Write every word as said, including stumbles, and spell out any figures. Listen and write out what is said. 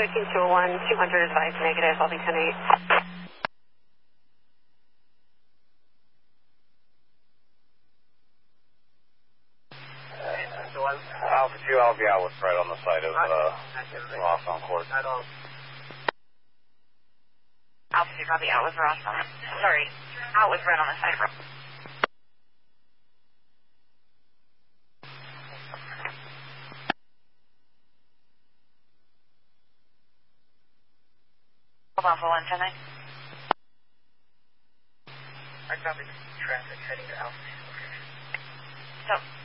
King two oh one, two hundred advised negative, I'll be ten eight. Alpha two, I'll be out with Fred on the side of uh, Ross on court. Alpha two, copy, out with Ross on, sorry, out with Fred on the side of Ross. Hold on for one, ten nine. I copy traffic heading to Alpha two. So.